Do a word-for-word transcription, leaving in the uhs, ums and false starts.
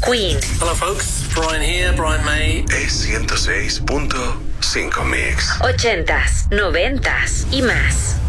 Queen. Hello folks, Brian here, Brian May. Es ciento seis punto cinco Mix. Ochentas, noventas y más.